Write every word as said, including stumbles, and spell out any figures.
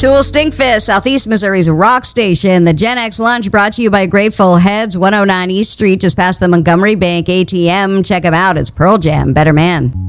Tool Stinkfist, Southeast Missouri's rock station. The Gen X Lunch brought to you by Grateful Heads, one oh nine East Street, just past the Montgomery Bank A T M. Check them out. It's Pearl Jam. Better Man.